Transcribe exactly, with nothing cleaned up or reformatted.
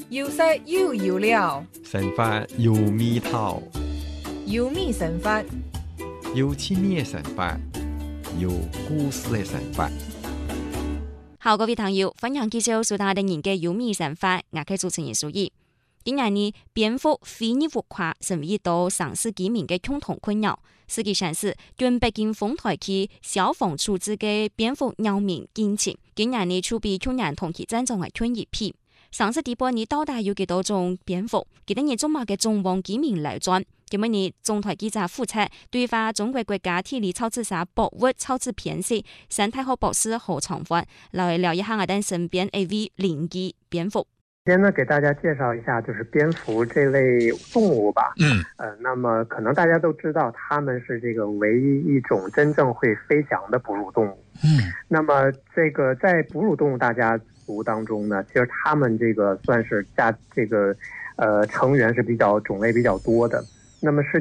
要識要要了， 神法要咪透， 要咪神法， 要千咩神法，要故事嘅神法。 好，各位朋友，分享介紹蘇大的人嘅有米神法，我係主持人蘇怡。今年呢，蝙蝠非日活化成為一道上世紀民嘅共同困擾。實際上是跟北京豐台區消防處置嘅蝙蝠擾民警情，今年呢，處比去年同期增長為吞一倍。上世地波呢，到底有幾多種蝙蝠？記得你中馬嘅中王幾名流轉。今日呢，中台記者負責對話中國國家地理草字社博物草字編輯生態學博士何長歡，來聊一下我哋身邊 A V 靈異蝙蝠。 先呢，給大家介紹一下，就是蝙蝠這類動物吧。嗯，呃，那麼可能大家都知道，它們是這個唯一一種真正會飛翔的哺乳動物。嗯，那麼這個在哺乳動物大家族當中呢，其實它們這個算是家這個，呃，成員是比較種類比較多的。那麼是。